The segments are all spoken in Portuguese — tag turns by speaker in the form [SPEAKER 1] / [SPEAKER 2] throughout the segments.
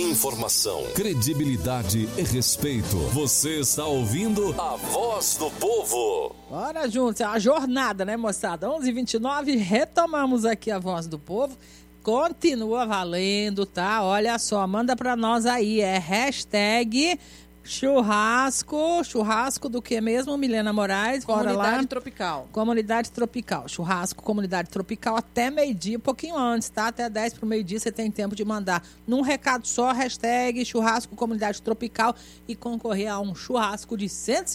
[SPEAKER 1] Informação, credibilidade e respeito. Você está ouvindo a Voz do Povo.
[SPEAKER 2] Bora juntos, é uma jornada, né, moçada? 11h29, retomamos aqui a Voz do Povo. Continua valendo, tá? Olha só, manda pra nós aí, hashtag churrasco do que mesmo, Milena Moraes? Bora lá.
[SPEAKER 3] Comunidade Tropical.
[SPEAKER 2] Comunidade Tropical, churrasco Comunidade Tropical até meio-dia, um pouquinho antes, tá? Até 10 pro meio-dia você tem tempo de mandar num recado só, hashtag churrasco Comunidade Tropical e concorrer a um churrasco de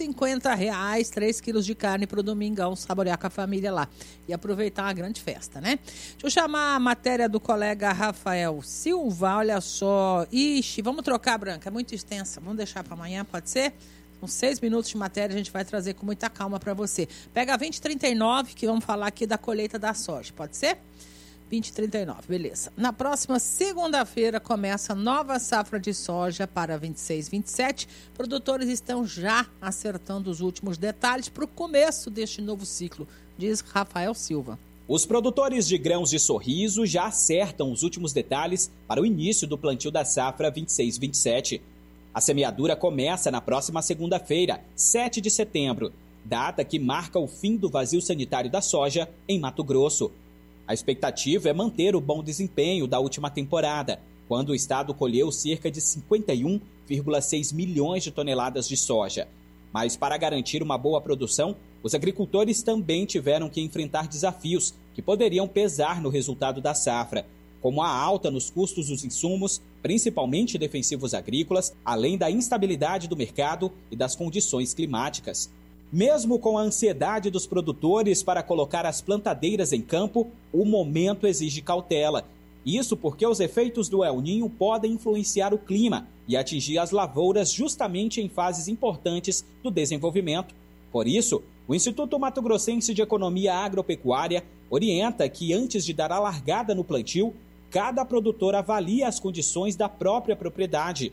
[SPEAKER 2] R$150, 3 quilos de carne pro domingão, saborear com a família lá e aproveitar uma grande festa, né? Deixa eu chamar a matéria do colega Rafael Silva, olha só. Ixi, vamos trocar, Branca, é muito extensa, vamos deixar para amanhã, pode ser? Com 6 minutos de matéria a gente vai trazer com muita calma para você. Pega 2039, que vamos falar aqui da colheita da soja, pode ser? 2039, beleza. Na próxima segunda-feira começa a nova safra de soja para 26-27. Produtores estão já acertando os últimos detalhes para o começo deste novo ciclo, diz Rafael Silva.
[SPEAKER 4] Os produtores de grãos de Sorriso já acertam os últimos detalhes para o início do plantio da safra 26-27. A semeadura começa na próxima segunda-feira, 7 de setembro, data que marca o fim do vazio sanitário da soja em Mato Grosso. A expectativa é manter o bom desempenho da última temporada, quando o estado colheu cerca de 51,6 milhões de toneladas de soja. Mas para garantir uma boa produção, os agricultores também tiveram que enfrentar desafios que poderiam pesar no resultado da safra, como a alta nos custos dos insumos, principalmente defensivos agrícolas, além da instabilidade do mercado e das condições climáticas. Mesmo com a ansiedade dos produtores para colocar as plantadeiras em campo, o momento exige cautela. Isso porque os efeitos do El Niño podem influenciar o clima e atingir as lavouras justamente em fases importantes do desenvolvimento. Por isso, o Instituto Mato Grossense de Economia Agropecuária orienta que antes de dar a largada no plantio, cada produtor avalie as condições da própria propriedade.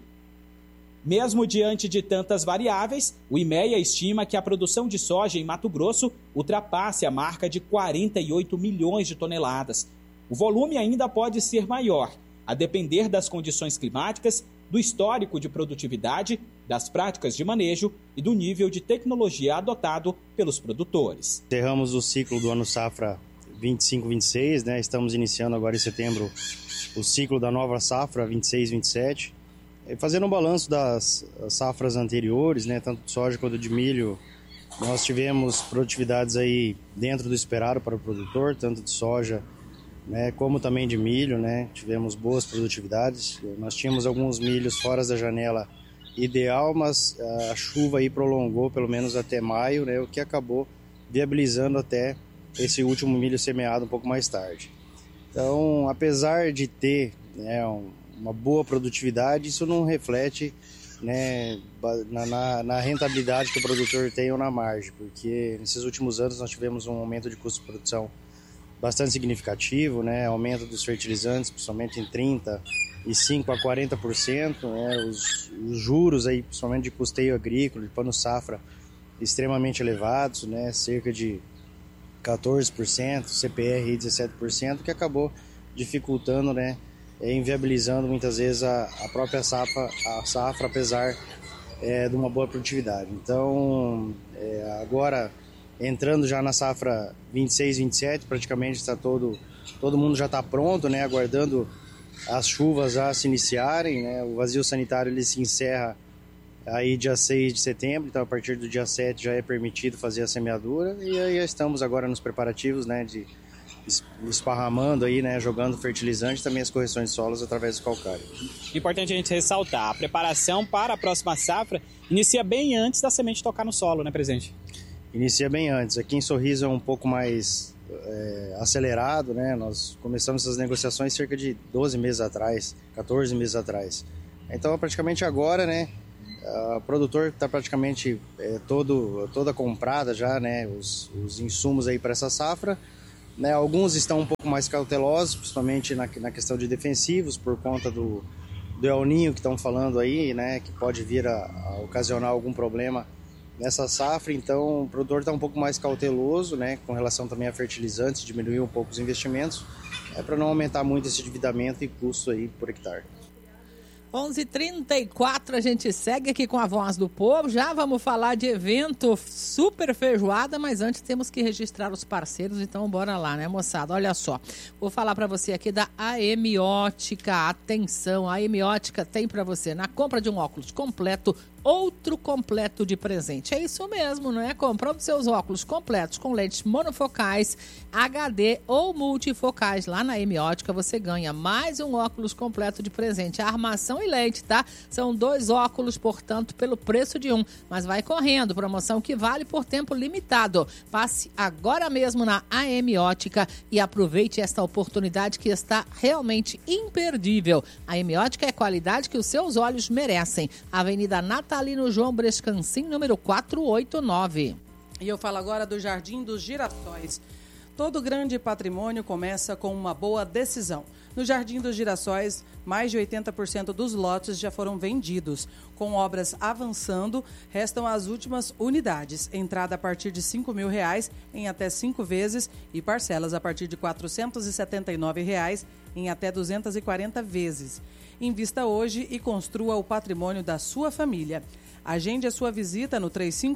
[SPEAKER 4] Mesmo diante de tantas variáveis, o IMEA estima que a produção de soja em Mato Grosso ultrapasse a marca de 48 milhões de toneladas. O volume ainda pode ser maior, a depender das condições climáticas, do histórico de produtividade, das práticas de manejo e do nível de tecnologia adotado pelos produtores.
[SPEAKER 5] Encerramos o ciclo do ano safra 25-26, né? Estamos iniciando agora em setembro o ciclo da nova safra 26-27. Fazendo um balanço das safras anteriores, né? Tanto de soja quanto de milho, nós tivemos produtividades aí dentro do esperado para o produtor, tanto de soja, né, como também de milho, né? Tivemos boas produtividades. Nós tínhamos alguns milhos fora da janela ideal, mas a chuva aí prolongou pelo menos até maio, né? O que acabou viabilizando até esse último milho semeado um pouco mais tarde. Então, apesar de ter, né, uma boa produtividade, isso não reflete, né, na rentabilidade que o produtor tem ou na margem, porque nesses últimos anos nós tivemos um aumento de custo de produção bastante significativo, né, aumento dos fertilizantes, principalmente em 35% a 40%, né, os juros aí, principalmente de custeio agrícola, de pano safra, extremamente elevados, né, cerca de 14%, CPR 17%, que acabou dificultando, né, inviabilizando muitas vezes a própria safra, apesar de uma boa produtividade. Então, agora, entrando já na safra 26-27, praticamente está todo mundo já está pronto, né, aguardando as chuvas já se iniciarem, né, o vazio sanitário ele se encerra aí dia 6 de setembro, então a partir do dia 7 já é permitido fazer a semeadura e aí estamos agora nos preparativos, né, de esparramando aí, né, jogando fertilizante, também as correções de solos através do calcário.
[SPEAKER 4] Importante a gente ressaltar, a preparação para a próxima safra inicia bem antes da semente tocar no solo, né, presidente?
[SPEAKER 5] Inicia bem antes. Aqui em Sorriso é um pouco mais acelerado, né, nós começamos essas negociações cerca de 12 meses atrás, 14 meses atrás. Então, praticamente agora, né, o produtor está praticamente toda comprada já, né, os insumos aí para essa safra. Né, alguns estão um pouco mais cautelosos, principalmente na questão de defensivos, por conta do El Niño que estão falando aí, né, que pode vir a ocasionar algum problema nessa safra. Então o produtor está um pouco mais cauteloso, né, com relação também a fertilizantes, diminuir um pouco os investimentos, para não aumentar muito esse endividamento e custo aí por hectare.
[SPEAKER 2] 11h34, a gente segue aqui com a Voz do Povo. Já vamos falar de evento super feijoada, mas antes temos que registrar os parceiros, então bora lá, né, moçada? Olha só, vou falar para você aqui da AM Ótica. Atenção, a AM Ótica tem para você, na compra de um óculos completo, outro completo de presente. É isso mesmo, não é? Comprando seus óculos completos com lentes monofocais, HD ou multifocais lá na AM Ótica, você ganha mais um óculos completo de presente. A armação e lente, tá? São 2 óculos, portanto, pelo preço de um. Mas vai correndo, promoção que vale por tempo limitado. Passe agora mesmo na AM Ótica e aproveite esta oportunidade que está realmente imperdível. A AM Ótica é qualidade que os seus olhos merecem. Avenida Natalino João Brescancin, número 489.
[SPEAKER 3] E eu falo agora do Jardim dos Girassóis. Todo grande patrimônio começa com uma boa decisão. No Jardim dos Girassóis, mais de 80% dos lotes já foram vendidos. Com obras avançando, restam as últimas unidades. Entrada a partir de R$ 5.000 em até 5 vezes e parcelas a partir de R$ 479 em até 240 vezes. Invista hoje e construa o patrimônio da sua família. Agende a sua visita no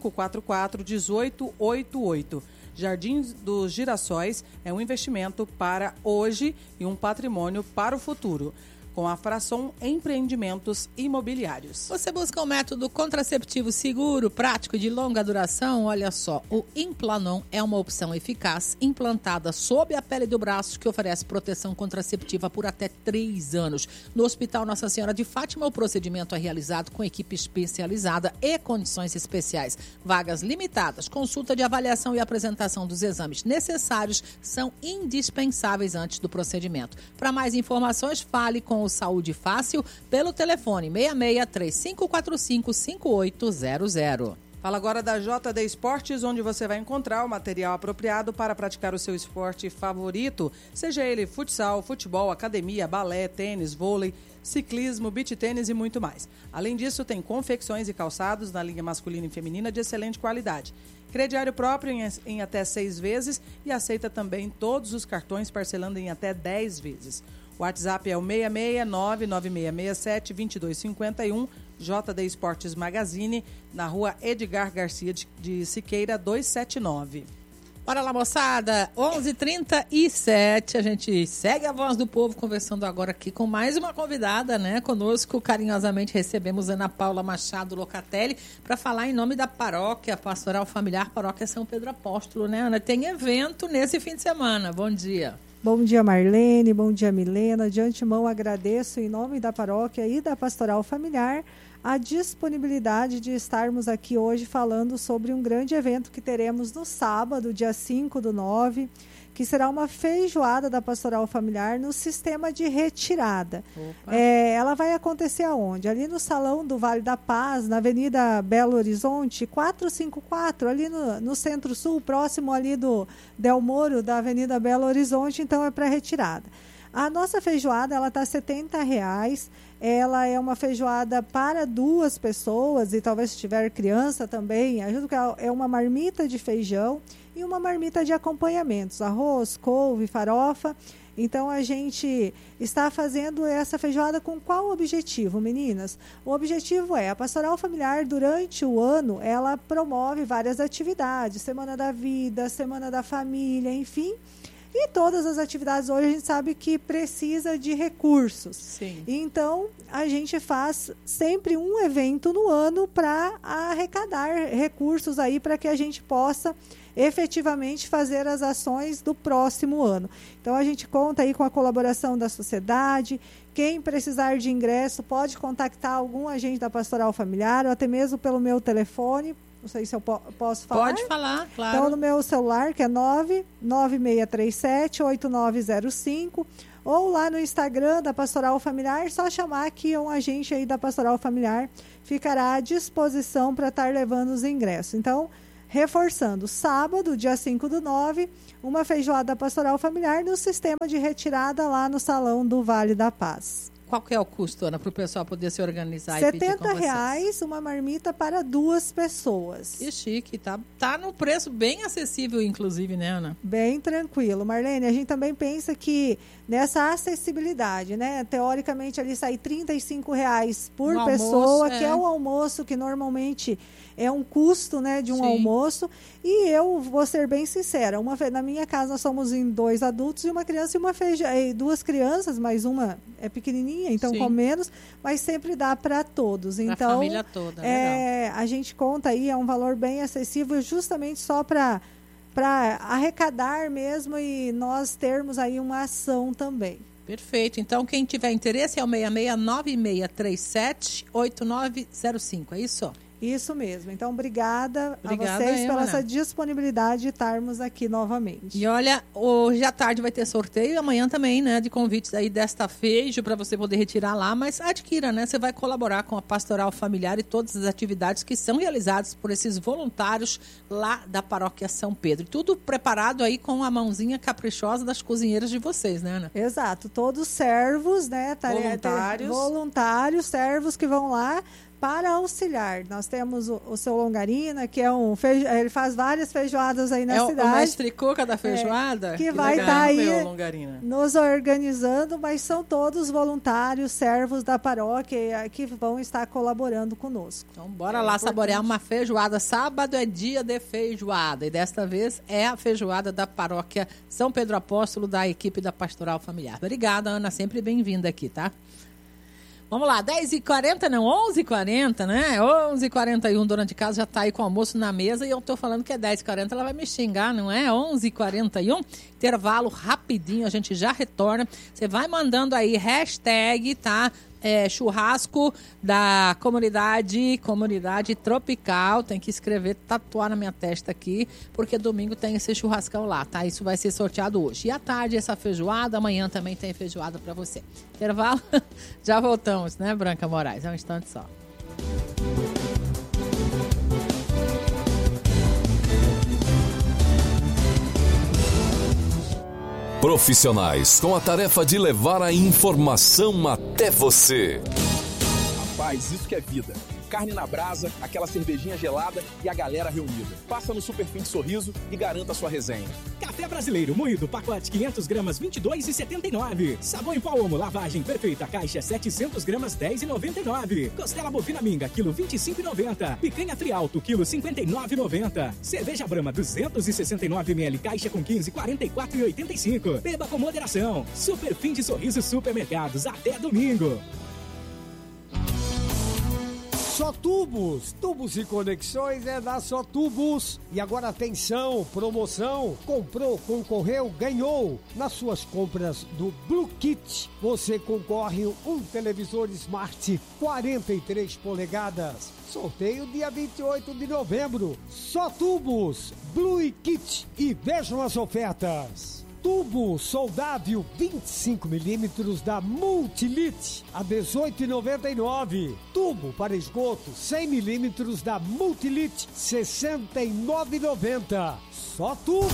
[SPEAKER 3] 3544-1888. Jardim dos Girassóis é um investimento para hoje e um patrimônio para o futuro. Com a Frasson Empreendimentos Imobiliários.
[SPEAKER 2] Você busca um método contraceptivo seguro, prático e de longa duração? Olha só, o Implanon é uma opção eficaz, implantada sob a pele do braço, que oferece proteção contraceptiva por até 3 anos. No Hospital Nossa Senhora de Fátima, o procedimento é realizado com equipe especializada e condições especiais. Vagas limitadas, consulta de avaliação e apresentação dos exames necessários são indispensáveis antes do procedimento. Para mais informações, fale com o Saúde Fácil pelo telefone 66-3545-5800.
[SPEAKER 3] Fala agora da JD Esportes, onde você vai encontrar o material apropriado para praticar o seu esporte favorito, seja ele futsal, futebol, academia, balé, tênis, vôlei, ciclismo, beach tênis e muito mais. Além disso, tem confecções e calçados na linha masculina e feminina de excelente qualidade. Crediário próprio em até 6 vezes e aceita também todos os cartões parcelando em até 10 vezes. O WhatsApp é o 669-9667-2251, JD Esportes Magazine, na rua Edgar Garcia de Siqueira, 279.
[SPEAKER 2] Bora lá, moçada, 11h37, a gente segue a Voz do Povo, conversando agora aqui com mais uma convidada, né? Conosco, carinhosamente, recebemos Ana Paula Machado Locatelli para falar em nome da paróquia Pastoral Familiar, Paróquia São Pedro Apóstolo, né, Ana? Tem evento nesse fim de semana, bom dia.
[SPEAKER 6] Bom dia, Marlene, bom dia, Milena. De antemão, agradeço em nome da paróquia e da Pastoral Familiar a disponibilidade de estarmos aqui hoje falando sobre um grande evento que teremos no sábado, dia 5/9, que será uma feijoada da Pastoral Familiar no sistema de retirada. Ela vai acontecer aonde? Ali no Salão do Vale da Paz, na Avenida Belo Horizonte, 454, ali no Centro-Sul, próximo ali do Del Moro, da Avenida Belo Horizonte, então é para retirada. A nossa feijoada, ela está R$ 70. Ela é uma feijoada para 2 pessoas e talvez se tiver criança também, ajuda, que é uma marmita de feijão e uma marmita de acompanhamentos, arroz, couve, farofa. Então, a gente está fazendo essa feijoada com qual objetivo, meninas? O objetivo é, a Pastoral Familiar, durante o ano, ela promove várias atividades, Semana da Vida, Semana da Família, enfim. E todas as atividades hoje a gente sabe que precisa de recursos.
[SPEAKER 2] Sim.
[SPEAKER 6] Então, a gente faz sempre um evento no ano para arrecadar recursos aí para que a gente possa efetivamente fazer as ações do próximo ano. Então, a gente conta aí com a colaboração da sociedade. Quem precisar de ingresso pode contactar algum agente da Pastoral Familiar ou até mesmo pelo meu telefone. Não sei se eu posso falar.
[SPEAKER 2] Pode falar, claro.
[SPEAKER 6] Então, no meu celular, que é 99637-8905, ou lá no Instagram da Pastoral Familiar, só chamar que um agente aí da Pastoral Familiar ficará à disposição para estar levando os ingressos. Então, reforçando, sábado, dia 5/9, uma feijoada Pastoral Familiar no sistema de retirada lá no Salão do Vale da Paz.
[SPEAKER 2] Qual que é o custo, Ana, para o pessoal poder se organizar
[SPEAKER 6] R$
[SPEAKER 2] e pedir com vocês?
[SPEAKER 6] R$70 uma marmita para 2 pessoas.
[SPEAKER 2] Que chique, tá no preço bem acessível, inclusive, né, Ana?
[SPEAKER 6] Bem tranquilo. Marlene, a gente também pensa que nessa acessibilidade, né? Teoricamente, ali sai R$35 por
[SPEAKER 2] No
[SPEAKER 6] pessoa,
[SPEAKER 2] almoço,
[SPEAKER 6] que é o almoço que normalmente é um custo, né, de um
[SPEAKER 2] Sim.
[SPEAKER 6] almoço. E eu vou ser bem sincera, na minha casa nós somos em 2 adultos e uma criança e 2 crianças, mas uma é pequenininha, então
[SPEAKER 2] Sim.
[SPEAKER 6] com menos, mas sempre dá para todos.
[SPEAKER 2] Pra
[SPEAKER 6] Então,
[SPEAKER 2] família toda, legal.
[SPEAKER 6] a gente conta aí, é um valor bem acessível, justamente só para arrecadar mesmo e nós termos aí uma ação também.
[SPEAKER 2] Perfeito. Então, quem tiver interesse é o 6696378905, é isso?
[SPEAKER 6] Isso mesmo. Então, obrigada a
[SPEAKER 2] Obrigada,
[SPEAKER 6] vocês pela
[SPEAKER 2] Ana.
[SPEAKER 6] essa disponibilidade de estarmos aqui novamente.
[SPEAKER 2] E olha, hoje à tarde vai ter sorteio e amanhã também, né, de convites aí desta Feijo para você poder retirar lá, mas adquira, né? Você vai colaborar com a Pastoral Familiar e todas as atividades que são realizadas por esses voluntários lá da Paróquia São Pedro. E tudo preparado aí com a mãozinha caprichosa das cozinheiras de vocês, né, Ana?
[SPEAKER 6] Exato. Todos servos, né? Voluntários, servos que vão lá para auxiliar. Nós temos o seu Longarina, que é ele faz várias feijoadas aí na cidade.
[SPEAKER 2] O mestre Cuca da feijoada?
[SPEAKER 6] Que vai estar aí
[SPEAKER 3] Longarina.
[SPEAKER 6] nos organizando, mas são todos voluntários, servos da paróquia que vão estar colaborando conosco.
[SPEAKER 2] Então, bora lá saborear uma feijoada. Sábado é dia de feijoada e desta vez é a feijoada da Paróquia São Pedro Apóstolo, da equipe da Pastoral Familiar. Obrigada, Ana, sempre bem-vinda aqui, tá? Vamos lá, 10h40, não, 11h40, né? 11h41, dona de casa já está aí com o almoço na mesa e eu estou falando que é 10h40, ela vai me xingar, não é? 11h41, intervalo rapidinho, a gente já retorna. Você vai mandando aí hashtag, tá? Churrasco da comunidade tropical, tem que escrever, tatuar na minha testa aqui, porque domingo tem esse churrascão lá, tá? Isso vai ser sorteado hoje. E à tarde essa feijoada, amanhã também tem feijoada para você. Intervalo, já voltamos, né, Branca Moraes? É um instante só.
[SPEAKER 1] Profissionais com a tarefa de levar a informação até você.
[SPEAKER 7] Rapaz, isso que é vida. Carne na brasa, aquela cervejinha gelada e a galera reunida. Passa no Superfim de Sorriso e garanta a sua resenha.
[SPEAKER 8] Café brasileiro, moído, pacote 500 gramas, R$ 22,79. Sabão em pó Omo, lavagem perfeita, caixa 700 gramas, R$ 10,99. Costela bovina minga, quilo 25,90. Picanha Trialto, quilo 59,90. Cerveja Brahma, 269 ml, caixa com 15, R$ 44,85. Beba com moderação. Superfim de Sorriso Supermercados, até domingo.
[SPEAKER 9] Só Tubos, tubos e conexões é da Só Tubos. E agora atenção, promoção, comprou, concorreu, ganhou. Nas suas compras do Blue Kit, você concorre um televisor Smart 43 polegadas. Sorteio dia 28 de novembro. Só Tubos, Blue Kit e vejam as ofertas. Tubo soldável 25mm da Multilit a R$ 18,99. Tubo para esgoto 100mm da Multilit R$ 69,90. Só Tubo!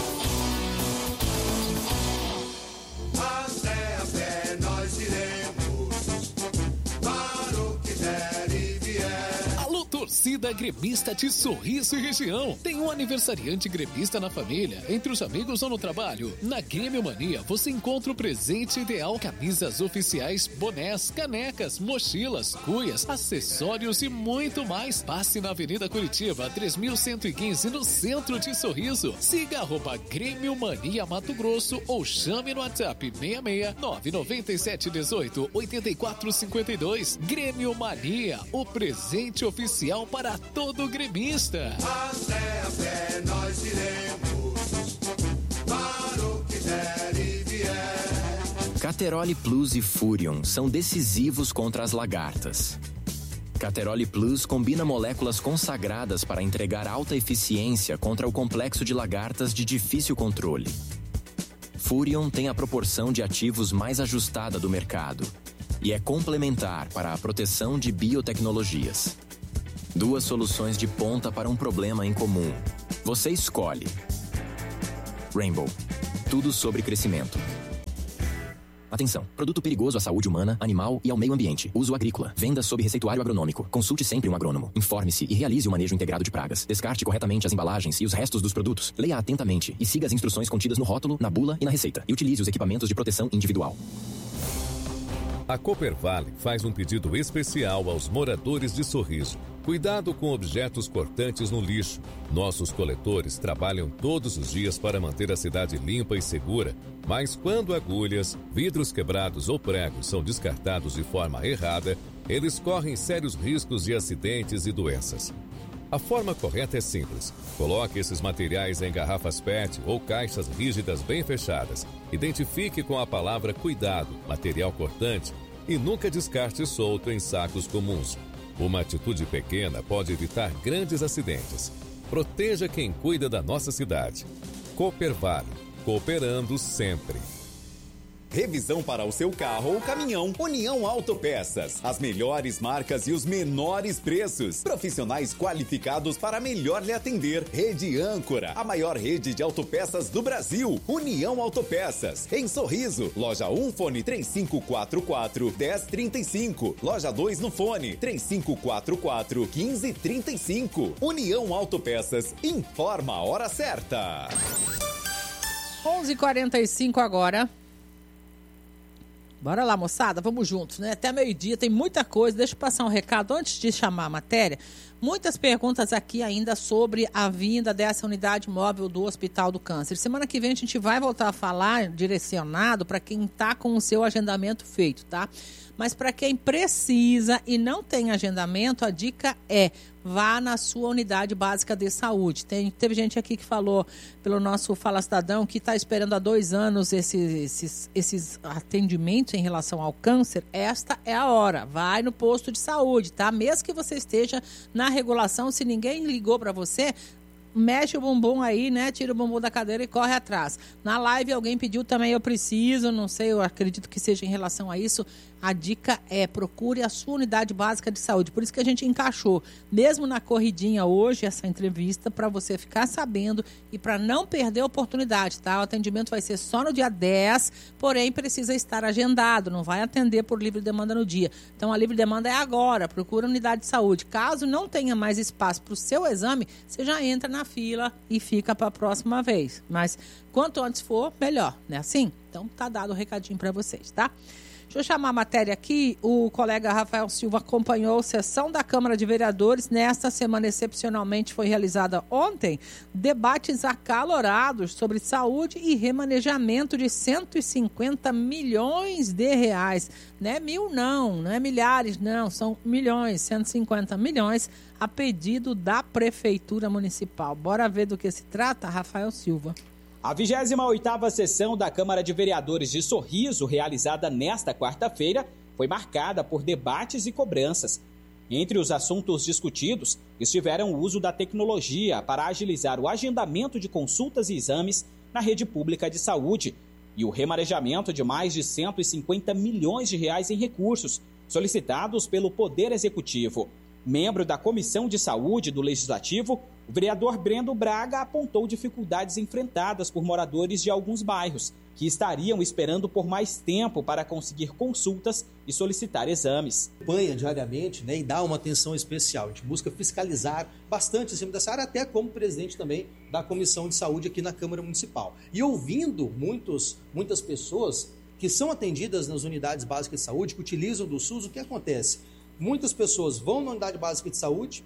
[SPEAKER 10] Até nós iremos para o que der e vier.
[SPEAKER 11] Alô, torcida gremista de Sorriso e região. Tem um aniversariante gremista na família, entre os amigos ou no trabalho. Na Grêmio Mania você encontra o presente ideal: camisas oficiais, bonés, canecas, mochilas, cuias, acessórios e muito mais. Passe na Avenida Curitiba, 3115, no centro de Sorriso. Siga @Grêmio Mania Mato Grosso ou chame no WhatsApp 66 997 18 84 52. Grêmio Mania, o presente oficial para todo gremista.
[SPEAKER 10] Até nós iremos para o que der e vier.
[SPEAKER 12] Cateroli Plus e Furion são decisivos contra as lagartas. Cateroli Plus combina moléculas consagradas para entregar alta eficiência contra o complexo de lagartas de difícil controle. Furion tem a proporção de ativos mais ajustada do mercado e é complementar para a proteção de biotecnologias. Duas soluções de ponta para um problema em comum. Você escolhe. Rainbow. Tudo sobre crescimento. Atenção, produto perigoso à saúde humana, animal e ao meio ambiente. Uso agrícola. Venda sob receituário agronômico. Consulte sempre um agrônomo. Informe-se e realize o manejo integrado de pragas. Descarte corretamente as embalagens e os restos dos produtos. Leia atentamente e siga as instruções contidas no rótulo, na bula e na receita. E utilize os equipamentos de proteção individual.
[SPEAKER 13] A Coopervale faz um pedido especial aos moradores de Sorriso. Cuidado com objetos cortantes no lixo. Nossos coletores trabalham todos os dias para manter a cidade limpa e segura, mas quando agulhas, vidros quebrados ou pregos são descartados de forma errada, eles correm sérios riscos de acidentes e doenças. A forma correta é simples. Coloque esses materiais em garrafas PET ou caixas rígidas bem fechadas. Identifique com a palavra cuidado, material cortante, e nunca descarte solto em sacos comuns. Uma atitude pequena pode evitar grandes acidentes. Proteja quem cuida da nossa cidade. Coopervale, cooperando sempre.
[SPEAKER 14] Revisão para o seu carro ou caminhão. União Autopeças. As melhores marcas e os menores preços. Profissionais qualificados para melhor lhe atender. Rede Âncora, a maior rede de autopeças do Brasil. União Autopeças. Em Sorriso, loja 1, fone 3544-1035. Loja 2 no fone 3544-1535. União Autopeças. Informa a hora certa.
[SPEAKER 2] 11h45 agora. Bora lá, moçada, vamos juntos, né? Até meio-dia, tem muita coisa. Deixa eu passar um recado antes de chamar a matéria. Muitas perguntas aqui ainda sobre a vinda dessa unidade móvel do Hospital do Câncer. Semana que vem a gente vai voltar a falar direcionado para quem está com o seu agendamento feito, tá? Mas para quem precisa e não tem agendamento, a dica é: vá na sua unidade básica de saúde. Teve gente aqui que falou, pelo nosso Fala Cidadão, que está esperando há 2 anos esses atendimentos em relação ao câncer. Esta é a hora. Vai no posto de saúde, tá? Mesmo que você esteja na regulação, se ninguém ligou para você, mexe o bumbum aí, né? Tira o bumbum da cadeira e corre atrás. Na live alguém pediu também, eu preciso, não sei, eu acredito que seja em relação a isso. A dica é: procure a sua unidade básica de saúde. Por isso que a gente encaixou, mesmo na corridinha hoje, essa entrevista, para você ficar sabendo e para não perder a oportunidade, tá? O atendimento vai ser só no dia 10, porém precisa estar agendado, não vai atender por livre demanda no dia. Então a livre demanda é agora, procura a unidade de saúde. Caso não tenha mais espaço para o seu exame, você já entra na fila e fica para a próxima vez. Mas quanto antes for, melhor, né? Assim? Então tá dado o recadinho para vocês, tá? Deixa eu chamar a matéria aqui. O colega Rafael Silva acompanhou a sessão da Câmara de Vereadores. Nesta semana, excepcionalmente, foi realizada ontem debates acalorados sobre saúde e remanejamento de 150 milhões de reais. Não é mil não é milhares não, são milhões, 150 milhões a pedido da Prefeitura Municipal. Bora ver do que se trata, Rafael Silva.
[SPEAKER 4] A 28ª sessão da Câmara de Vereadores de Sorriso, realizada nesta quarta-feira, foi marcada por debates e cobranças. Entre os assuntos discutidos, estiveram o uso da tecnologia para agilizar o agendamento de consultas e exames na rede pública de saúde e o remanejamento de mais de 150 milhões de reais em recursos solicitados pelo Poder Executivo. Membro da Comissão de Saúde do Legislativo, o vereador Brendo Braga apontou dificuldades enfrentadas por moradores de alguns bairros, que estariam esperando por mais tempo para conseguir consultas e solicitar exames.
[SPEAKER 15] Acompanha diariamente, né, e dá uma atenção especial. A gente busca fiscalizar bastante em cima dessa área, até como presidente também da Comissão de Saúde aqui na Câmara Municipal. E ouvindo muitas pessoas que são atendidas nas unidades básicas de saúde, que utilizam do SUS, o que acontece? Muitas pessoas vão na unidade básica de saúde,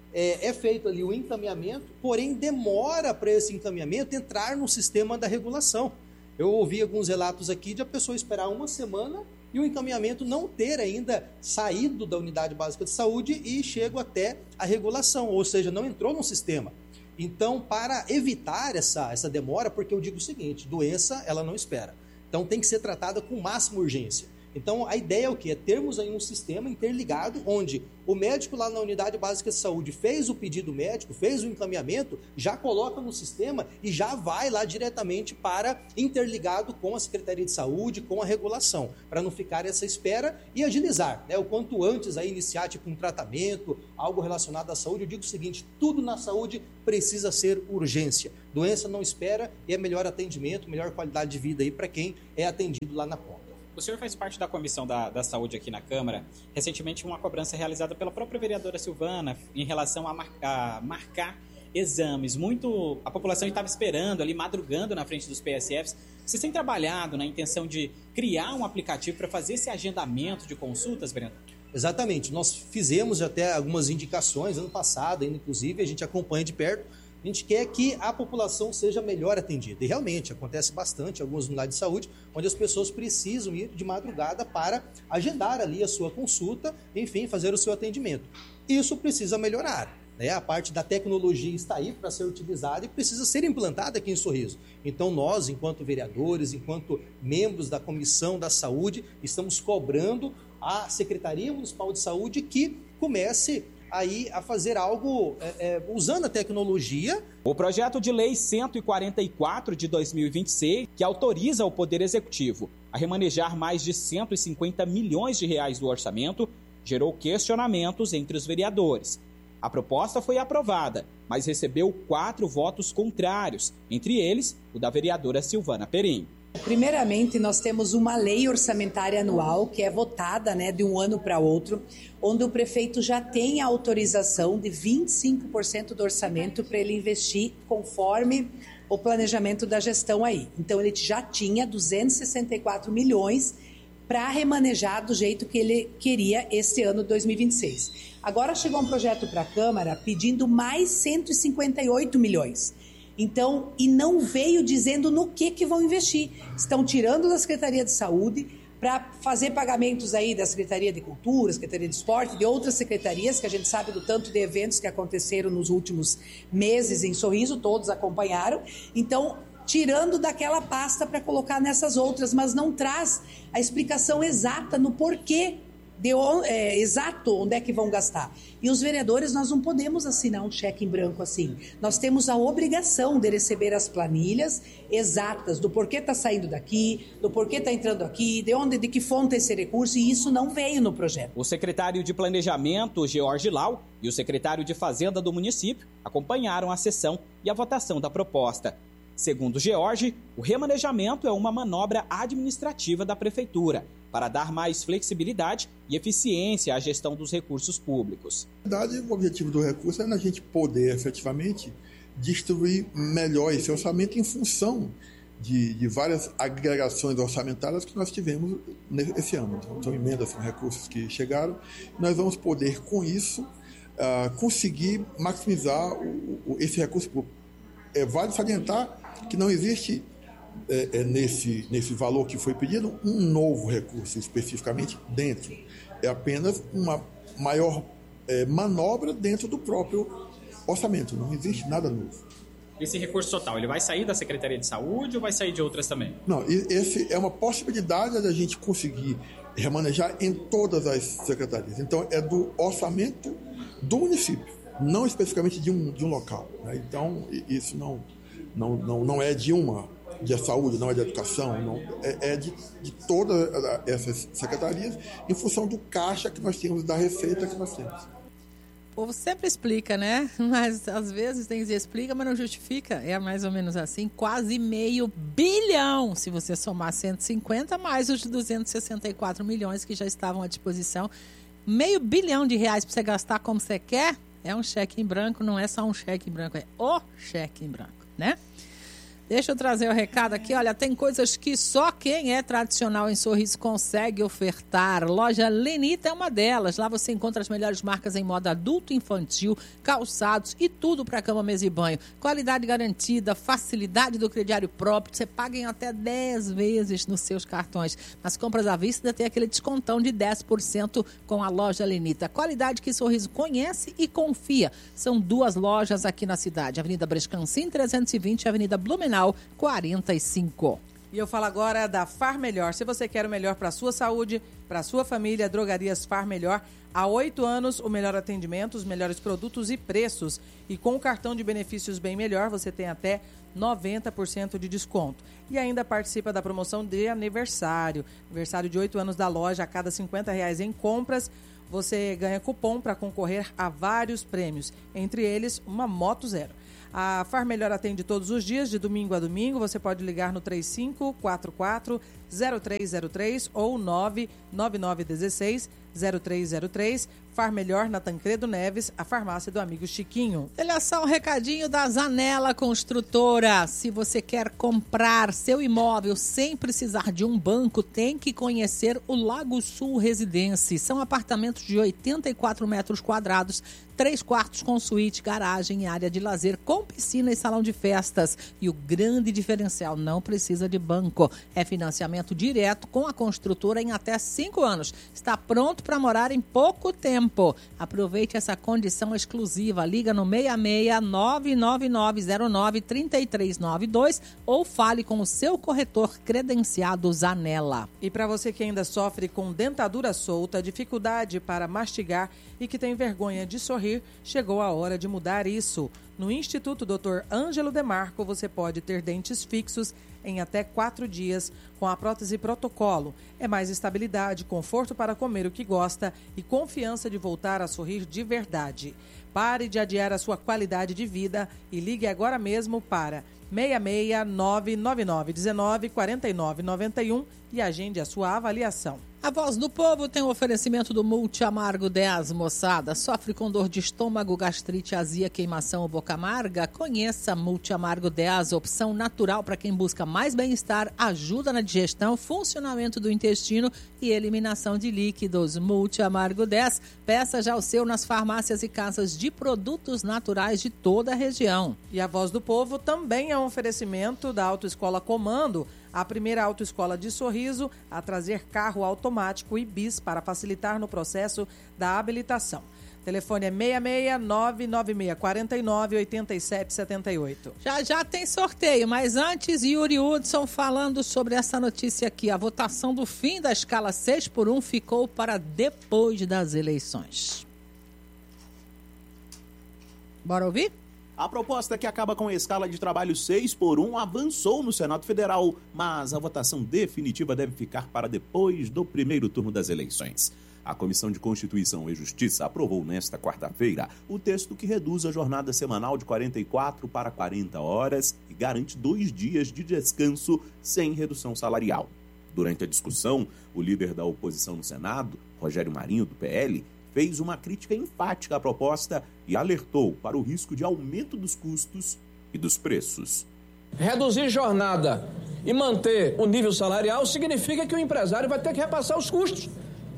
[SPEAKER 15] é feito ali o encaminhamento, porém demora para esse encaminhamento entrar no sistema da regulação. Eu ouvi alguns relatos aqui de a pessoa esperar 1 semana e o encaminhamento não ter ainda saído da unidade básica de saúde e chega até a regulação, ou seja, não entrou no sistema. Então, para evitar essa demora, porque eu digo o seguinte, doença ela não espera. Então tem que ser tratada com máxima urgência. Então, a ideia é o quê? É termos aí um sistema interligado onde o médico lá na unidade básica de saúde fez o pedido médico, fez o encaminhamento, já coloca no sistema e já vai lá diretamente para interligado com a Secretaria de Saúde, com a regulação, para não ficar essa espera e agilizar, né? O quanto antes aí iniciar tipo um tratamento, algo relacionado à saúde. Eu digo o seguinte, tudo na saúde precisa ser urgência. Doença não espera e é melhor atendimento, melhor qualidade de vida aí para quem é atendido lá na ponta.
[SPEAKER 4] O senhor faz parte da Comissão da Saúde aqui na Câmara. Recentemente, uma cobrança realizada pela própria vereadora Silvana em relação a marcar exames. A população estava esperando ali, madrugando na frente dos PSFs. Vocês têm trabalhado na intenção de criar um aplicativo para fazer esse agendamento de consultas, vereador?
[SPEAKER 15] Exatamente. Nós fizemos até algumas indicações ano passado, inclusive, a gente acompanha de perto. A gente quer que a população seja melhor atendida. E realmente acontece bastante em algumas unidades de saúde, onde as pessoas precisam ir de madrugada para agendar ali a sua consulta, enfim, fazer o seu atendimento. Isso precisa melhorar. A parte da tecnologia está aí para ser utilizada e precisa ser implantada aqui em Sorriso. Então nós, enquanto vereadores, enquanto membros da Comissão da Saúde, estamos cobrando a Secretaria Municipal de Saúde que comece aí a fazer algo usando a tecnologia.
[SPEAKER 4] O projeto de lei 144 de 2026, que autoriza o Poder Executivo a remanejar mais de 150 milhões de reais do orçamento, gerou questionamentos entre os vereadores. A proposta foi aprovada, mas recebeu 4 votos contrários, entre eles o da vereadora Silvana Perim.
[SPEAKER 16] Primeiramente, nós temos uma lei orçamentária anual que é votada de um ano para outro, onde o prefeito já tem a autorização de 25% do orçamento para ele investir conforme o planejamento da gestão aí. Então, ele já tinha 264 milhões para remanejar do jeito que ele queria este ano de 2026. Agora chegou um projeto para a Câmara pedindo mais 158 milhões. Então, e não veio dizendo no que vão investir. Estão tirando da Secretaria de Saúde para fazer pagamentos aí da Secretaria de Cultura, Secretaria de Esporte, de outras secretarias, que a gente sabe do tanto de eventos que aconteceram nos últimos meses em Sorriso, todos acompanharam. Então, tirando daquela pasta para colocar nessas outras, mas não traz a explicação exata no porquê, exato onde é que vão gastar. E os vereadores, nós não podemos assinar um cheque em branco assim. Nós temos a obrigação de receber as planilhas exatas do porquê está saindo daqui, do porquê está entrando aqui, de que fonte é esse recurso, e isso não veio no projeto.
[SPEAKER 4] O secretário de Planejamento, George Lau, e o secretário de Fazenda do município acompanharam a sessão e a votação da proposta. Segundo George, o remanejamento é uma manobra administrativa da Prefeitura para dar mais flexibilidade e eficiência à gestão dos recursos públicos.
[SPEAKER 17] Na verdade, o objetivo do recurso é a gente poder efetivamente distribuir melhor esse orçamento em função de várias agregações orçamentárias que nós tivemos esse ano. Então, são emendas, são recursos que chegaram. Nós vamos poder, com isso, conseguir maximizar esse recurso público. Vale salientar que não existe nesse valor que foi pedido um novo recurso especificamente dentro. É apenas uma maior manobra dentro do próprio orçamento. Não existe nada novo.
[SPEAKER 4] Esse recurso total, ele vai sair da Secretaria de Saúde ou vai sair de outras também?
[SPEAKER 17] Não, esse é uma possibilidade da gente conseguir remanejar em todas as secretarias. Então, é do orçamento do município, não especificamente de um local. Né? Então, isso não é de saúde, não é de educação, é de todas essas secretarias, em função do caixa que nós temos, da receita que nós temos.
[SPEAKER 2] O povo sempre explica, né? Mas às vezes tem que dizer explica, mas não justifica. É mais ou menos assim, quase meio bilhão, se você somar 150 mais os 264 milhões que já estavam à disposição. R$500 bilhão para você gastar como você quer, é um cheque em branco, não é só um cheque em branco, é o cheque em branco, né? Deixa eu trazer o recado aqui. Olha, tem coisas que só quem é tradicional em Sorriso consegue ofertar. Loja Lenita é uma delas. Lá você encontra as melhores marcas em moda adulto e infantil, calçados e tudo para cama, mesa e banho. Qualidade garantida, facilidade do crediário próprio. Você paga em até 10 vezes nos seus cartões. Nas compras à vista tem aquele descontão de 10% com a Loja Lenita. Qualidade que Sorriso conhece e confia. São 2 lojas aqui na cidade. Avenida Brescancim 320 e Avenida Blumenau 45.
[SPEAKER 3] E eu falo agora da Far Melhor. Se você quer o melhor para a sua saúde, para a sua família, Drogarias Far Melhor. Há 8 anos, o melhor atendimento, os melhores produtos e preços. E com o cartão de benefícios Bem Melhor, você tem até 90% de desconto. E ainda participa da promoção de aniversário. Aniversário de 8 anos da loja. A cada R$50 em compras, você ganha cupom para concorrer a vários prêmios. Entre eles, uma Moto Zero. A Far Melhor atende todos os dias, de domingo a domingo. Você pode ligar no 0303 ou 99916-0303. Far Melhor na Tancredo Neves, a farmácia do amigo Chiquinho.
[SPEAKER 2] Olha só um recadinho da Zanella Construtora. Se você quer comprar seu imóvel sem precisar de um banco, tem que conhecer o Lago Sul Residência. São apartamentos de 84 metros quadrados, 3 quartos com suíte, garagem e área de lazer, com piscina e salão de festas. E o grande diferencial, não precisa de banco. É financiamento direto com a construtora em até 5 anos. Está pronto para morar em pouco tempo. Aproveite essa condição exclusiva. Liga no 66-99909-3392 ou fale com o seu corretor credenciado Zanella.
[SPEAKER 3] E para você que ainda sofre com dentadura solta, dificuldade para mastigar e que tem vergonha de sorrir, chegou a hora de mudar isso. No Instituto Dr. Ângelo Demarco, você pode ter dentes fixos em até 4 dias com a prótese protocolo. É mais estabilidade, conforto para comer o que gosta e confiança de voltar a sorrir de verdade. Pare de adiar a sua qualidade de vida e ligue agora mesmo para 66999194991 e agende a sua avaliação.
[SPEAKER 2] A Voz do Povo tem um oferecimento do Multi Amargo 10, moçada. Sofre com dor de estômago, gastrite, azia, queimação ou boca amarga? Conheça Multi Amargo 10, opção natural para quem busca mais bem-estar, ajuda na digestão, funcionamento do intestino e eliminação de líquidos. Multi Amargo 10, peça já o seu nas farmácias e casas de produtos naturais de toda a região.
[SPEAKER 3] E a Voz do Povo também é um oferecimento da Autoescola Comando, a primeira autoescola de Sorriso a trazer carro automático e bis para facilitar no processo da habilitação. Telefone é 66996498778.
[SPEAKER 2] Já tem sorteio, mas antes, Yuri Hudson falando sobre essa notícia aqui. A votação do fim da escala 6x1 ficou para depois das eleições. Bora ouvir?
[SPEAKER 18] A proposta que acaba com a escala de trabalho 6x1 avançou no Senado Federal, mas a votação definitiva deve ficar para depois do primeiro turno das eleições. A Comissão de Constituição e Justiça aprovou nesta quarta-feira o texto que reduz a jornada semanal de 44 para 40 horas e garante 2 dias de descanso sem redução salarial. Durante a discussão, o líder da oposição no Senado, Rogério Marinho, do PL, fez uma crítica enfática à proposta e alertou para o risco de aumento dos custos e dos preços.
[SPEAKER 19] Reduzir jornada e manter o nível salarial significa que o empresário vai ter que repassar os custos.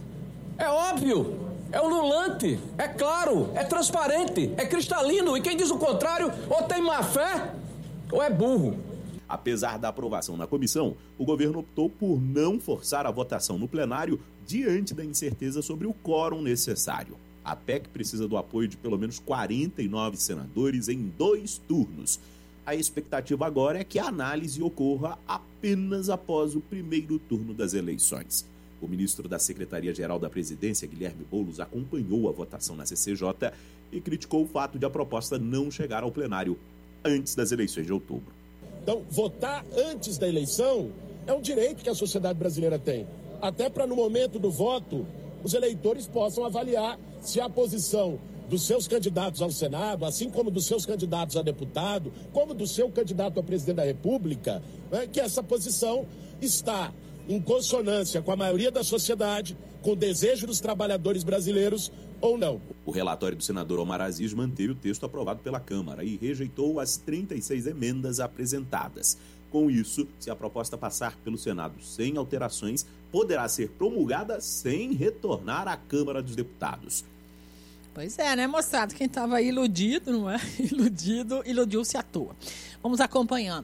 [SPEAKER 19] É óbvio, é ululante, é claro, é transparente, é cristalino. E quem diz o contrário ou tem má fé ou é burro.
[SPEAKER 18] Apesar da aprovação na comissão, o governo optou por não forçar a votação no plenário diante da incerteza sobre o quórum necessário. A PEC precisa do apoio de pelo menos 49 senadores em 2 turnos. A expectativa agora é que a análise ocorra apenas após o primeiro turno das eleições. O ministro da Secretaria-Geral da Presidência, Guilherme Boulos, acompanhou a votação na CCJ e criticou o fato de a proposta não chegar ao plenário antes das eleições de outubro.
[SPEAKER 20] Então, votar antes da eleição é um direito que a sociedade brasileira tem. Até para, no momento do voto, os eleitores possam avaliar se a posição dos seus candidatos ao Senado, assim como dos seus candidatos a deputado, como do seu candidato a presidente da República, que essa posição está em consonância com a maioria da sociedade, com o desejo dos trabalhadores brasileiros ou não.
[SPEAKER 18] O relatório do senador Omar Aziz manteve o texto aprovado pela Câmara e rejeitou as 36 emendas apresentadas. Com isso, se a proposta passar pelo Senado sem alterações, poderá ser promulgada sem retornar à Câmara dos Deputados.
[SPEAKER 2] Pois é, né, moçada? Quem estava iludido, não é? Iludiu-se à toa. Vamos acompanhando.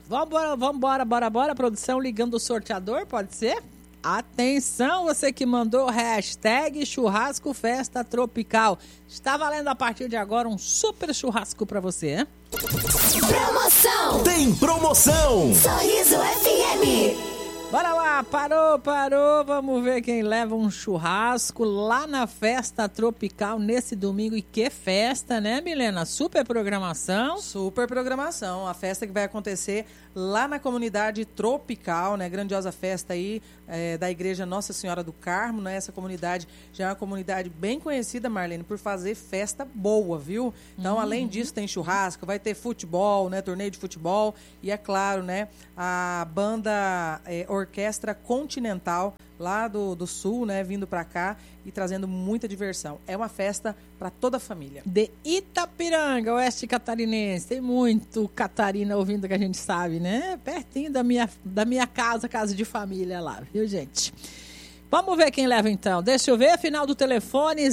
[SPEAKER 2] Bora, produção, ligando o sorteador, pode ser? Atenção, você que mandou hashtag churrasco festa tropical. Está valendo a partir de agora um super churrasco para você, hein?
[SPEAKER 1] Promoção! Tem promoção!
[SPEAKER 2] Sorriso FM! Bora lá, parou, vamos ver quem leva um churrasco lá na Festa Tropical nesse domingo. E que festa, né, Milena? Super programação.
[SPEAKER 3] Super programação, a festa que vai acontecer lá na comunidade Tropical, né? Grandiosa festa aí da Igreja Nossa Senhora do Carmo, né? Essa comunidade já é uma comunidade bem conhecida, Marlene, por fazer festa boa, viu? Então, além disso, tem churrasco, vai ter futebol, né? Torneio de futebol e, é claro, né? A banda Orquestra Continental, lá do Sul, né, vindo para cá e trazendo muita diversão. É uma festa para toda a família.
[SPEAKER 2] De Itapiranga, oeste catarinense. Tem muito Catarina ouvindo, que a gente sabe, né? Pertinho da minha casa de família lá, viu, gente? Vamos ver quem leva, então. Deixa eu ver, final do telefone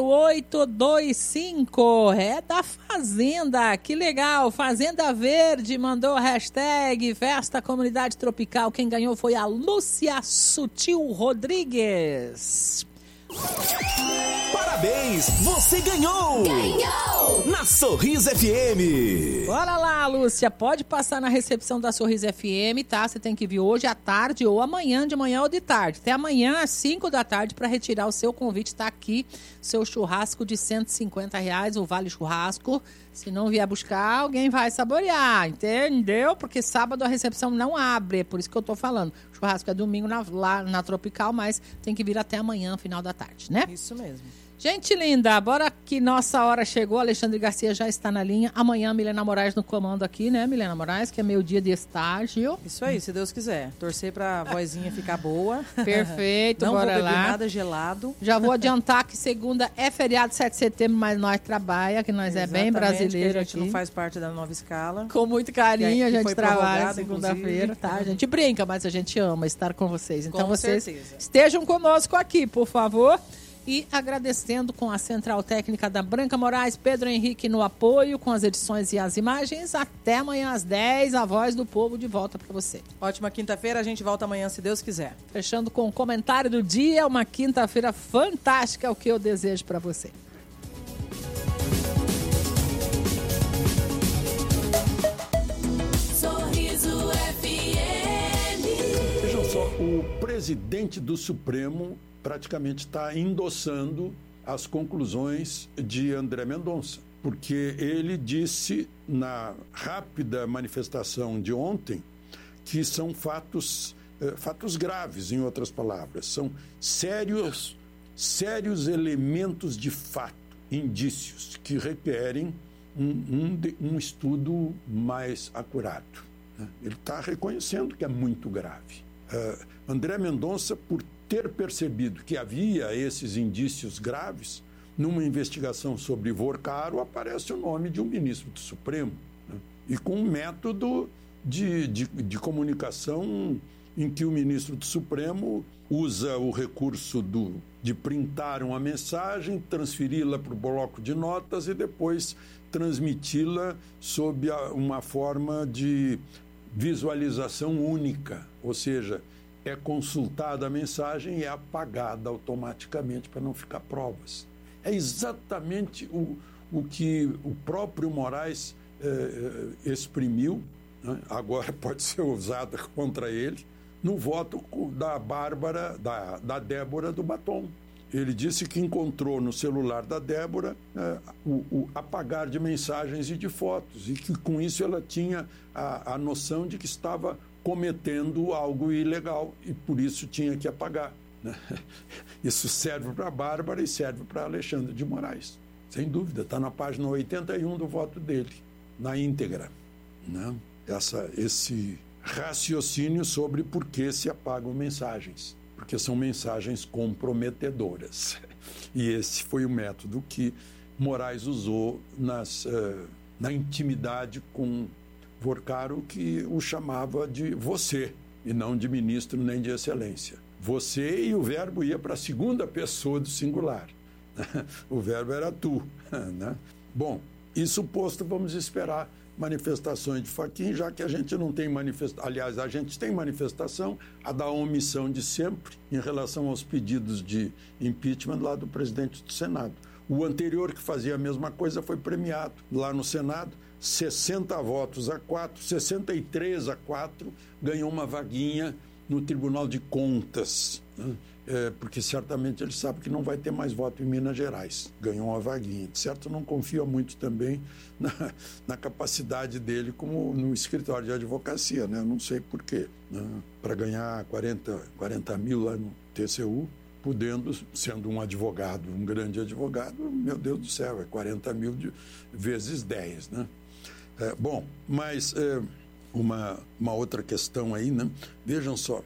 [SPEAKER 2] 0825. É da Fazenda. Que legal. Fazenda Verde mandou a hashtag Festa Comunidade Tropical. Quem ganhou foi a Lúcia Sutil Rodrigues.
[SPEAKER 1] Parabéns, você ganhou! Na Sorriso FM!
[SPEAKER 2] Bora lá, Lúcia, pode passar na recepção da Sorriso FM, tá? Você tem que vir hoje à tarde ou amanhã, de manhã ou de tarde. Até amanhã às 5 da tarde para retirar o seu convite. Tá aqui, seu churrasco de R$150, o Vale Churrasco. Se não vier buscar, alguém vai saborear, entendeu? Porque sábado a recepção não abre, é por isso que eu tô falando. O churrasco é domingo lá na Tropical, mas tem que vir até amanhã, final da tarde, né?
[SPEAKER 3] Isso mesmo.
[SPEAKER 2] Gente linda, bora que nossa hora chegou. Alexandre Garcia já está na linha. Amanhã, Milena Moraes no comando aqui, né, Milena Moraes? Que é meio dia de estágio.
[SPEAKER 3] Isso aí, se Deus quiser. Torcer pra vozinha ficar boa.
[SPEAKER 2] Perfeito,
[SPEAKER 3] não
[SPEAKER 2] bora
[SPEAKER 3] vou beber
[SPEAKER 2] lá.
[SPEAKER 3] nada gelado.
[SPEAKER 2] Já vou adiantar que segunda é feriado 7 de setembro, mas nós trabalha, que nós é bem brasileiro
[SPEAKER 3] que a gente
[SPEAKER 2] aqui.
[SPEAKER 3] não faz parte da nova escala.
[SPEAKER 2] Com muito carinho, a gente trabalha
[SPEAKER 3] inclusive.
[SPEAKER 2] segunda-feira, tá? A gente brinca, mas a gente ama estar com vocês. Então
[SPEAKER 3] Com
[SPEAKER 2] vocês
[SPEAKER 3] certeza.
[SPEAKER 2] estejam conosco aqui, por favor. E agradecendo com a Central Técnica da Branca Moraes, Pedro Henrique no apoio, com as edições e as imagens. Até amanhã às 10, a Voz do Povo de volta para você.
[SPEAKER 3] Ótima quinta-feira, a gente volta amanhã, se Deus quiser.
[SPEAKER 2] Fechando com o comentário do dia, uma quinta-feira fantástica, é o que eu desejo para você.
[SPEAKER 21] Sorriso FM.
[SPEAKER 22] Vejam só, o presidente do Supremo praticamente está endossando as conclusões de André Mendonça, porque ele disse na rápida manifestação de ontem que são fatos graves, em outras palavras, são sérios elementos de fato, indícios que requerem um estudo mais acurado. Ele está reconhecendo que é muito grave. André Mendonça, por ter percebido que havia esses indícios graves, numa investigação sobre Vorcaro aparece o nome de um ministro do Supremo, né? E com um método de comunicação em que o ministro do Supremo usa o recurso de printar uma mensagem, transferi-la para o bloco de notas e depois transmiti-la sob uma forma de visualização única, ou seja, é consultada a mensagem e é apagada automaticamente para não ficar provas. É exatamente o que o próprio Moraes exprimiu, né? Agora pode ser usada contra ele, no voto da Débora do Batom. Ele disse que encontrou no celular da Débora o apagar de mensagens e de fotos, e que com isso ela tinha a noção de que estava cometendo algo ilegal e por isso tinha que apagar, né? Isso serve para a Bárbara e serve para Alexandre de Moraes. Sem dúvida, está na página 81 do voto dele, na íntegra, né? Esse raciocínio sobre por que se apagam mensagens. Porque são mensagens comprometedoras. E esse foi o método que Moraes usou na intimidade com Vorcaro, que o chamava de você, e não de ministro nem de excelência. Você, e o verbo ia para a segunda pessoa do singular. O verbo era tu, né? Bom, isso posto, vamos esperar manifestações de Fachin, já que a gente não tem manifestação. Aliás, a gente tem manifestação, a da omissão de sempre, em relação aos pedidos de impeachment lá do presidente do Senado. O anterior, que fazia a mesma coisa, foi premiado lá no Senado, 60 votos a 4, 63 a 4, ganhou uma vaguinha no Tribunal de Contas, né? Porque certamente ele sabe que não vai ter mais voto em Minas Gerais. Ganhou uma vaguinha. De certo, não confia muito também na capacidade dele como no escritório de advocacia, né? Eu não sei por quê, né? Para ganhar 40 mil lá no TCU, sendo um advogado, um grande advogado, meu Deus do céu, é 40 mil vezes 10, né? Bom, mas uma outra questão aí, né? Vejam só,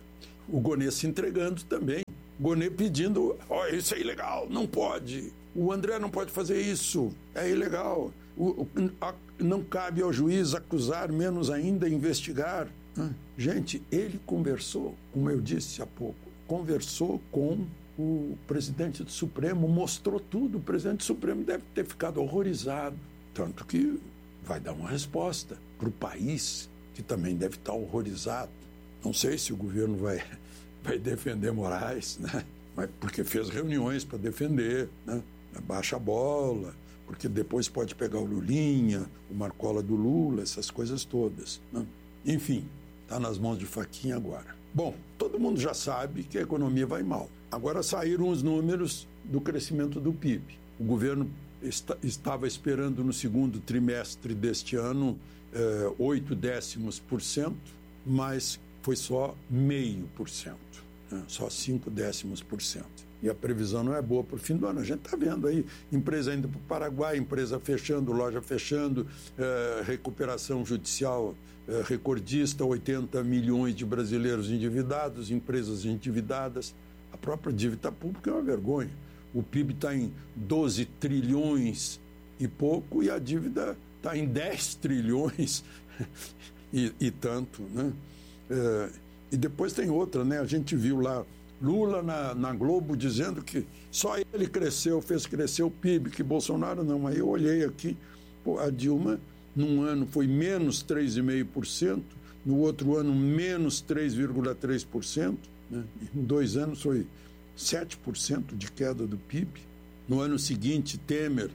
[SPEAKER 22] O Gonê se entregando também. Gonê pedindo, isso é ilegal, não pode. O André não pode fazer isso, é ilegal. Não cabe ao juiz acusar, menos ainda investigar. Gente, ele conversou, como eu disse há pouco, conversou com o presidente do Supremo, mostrou tudo. O presidente do Supremo deve ter ficado horrorizado. Tanto que vai dar uma resposta para o país, que também deve estar horrorizado. Não sei se o governo vai defender Moraes, né? Mas porque fez reuniões para defender, né? Baixa a bola, porque depois pode pegar o Lulinha, o Marcola do Lula, essas coisas todas, né? Enfim, está nas mãos de Fachin agora. Bom, todo mundo já sabe que a economia vai mal. Agora saíram os números do crescimento do PIB. O governo estava esperando no segundo trimestre deste ano 0,8%, mas foi só 0,5%, né? Só 0,5%. E a previsão não é boa para o fim do ano. A gente está vendo aí empresa indo para o Paraguai, empresa fechando, loja fechando, recuperação judicial recordista, 80 milhões de brasileiros endividados, empresas endividadas. A própria dívida pública é uma vergonha. O PIB está em 12 trilhões e pouco e a dívida está em 10 trilhões e tanto, né? E depois tem outra, né? A gente viu lá Lula na Globo dizendo que só ele fez crescer o PIB, que Bolsonaro não. Aí eu olhei aqui, a Dilma, num ano foi menos 3,5%, no outro ano menos 3,3%, né? Em 2 anos foi 7% de queda do PIB. No ano seguinte, Temer,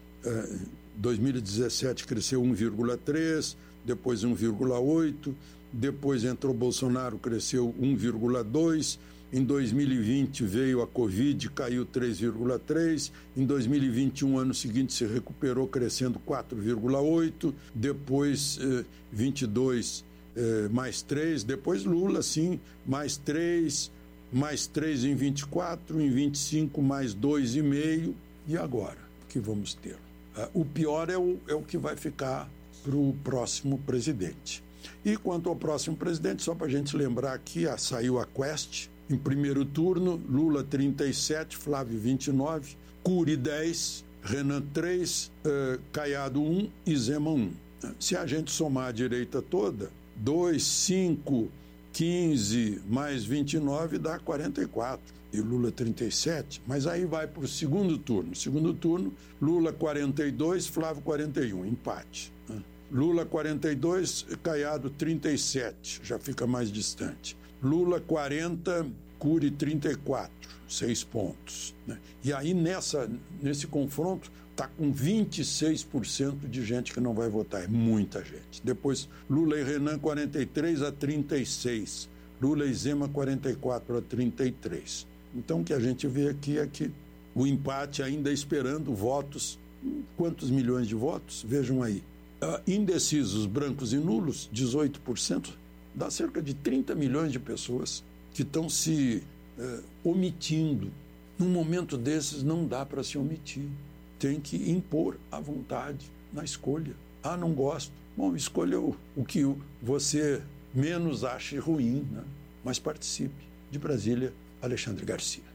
[SPEAKER 22] 2017 cresceu 1,3%, depois 1,8%, depois entrou Bolsonaro, cresceu 1,2%, em 2020 veio a Covid, caiu 3,3%, em 2021, ano seguinte, se recuperou, crescendo 4,8%, depois 22 mais 3%, depois Lula, sim, mais 3%, mais 3 em 24, em 25 mais 2,5%, e agora? O que vamos ter? O pior é o que vai ficar para o próximo presidente. E quanto ao próximo presidente, só para a gente lembrar aqui, saiu a Quest, em primeiro turno, Lula 37, Flávio 29, Cury 10, Renan 3, Caiado 1 e Zema 1. Se a gente somar a direita toda, 2, 5, 15 mais 29 dá 44. E Lula 37, mas aí vai para o segundo turno. Segundo turno, Lula 42, Flávio 41, empate. Lula 42, Caiado 37, já fica mais distante. Lula 40, Cury 34, 6 pontos. Né? E aí nesse confronto está com 26% de gente que não vai votar, é muita gente. Depois Lula e Renan 43-36, Lula e Zema 44-33. Então o que a gente vê aqui é que o empate ainda esperando votos, quantos milhões de votos? Vejam aí. Indecisos, brancos e nulos, 18%, dá cerca de 30 milhões de pessoas que estão se omitindo. Num momento desses não dá para se omitir. Tem que impor a vontade na escolha. Não gosto. Bom, escolha o que você menos ache ruim, né? Mas participe. De Brasília, Alexandre Garcia.